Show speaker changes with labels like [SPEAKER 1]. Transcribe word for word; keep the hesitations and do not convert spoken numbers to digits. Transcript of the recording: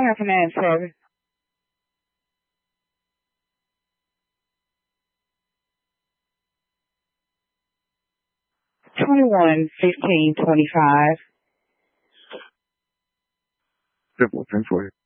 [SPEAKER 1] Five nine seven. Twenty-one fifteen twenty-five.
[SPEAKER 2] Simple, ten for you.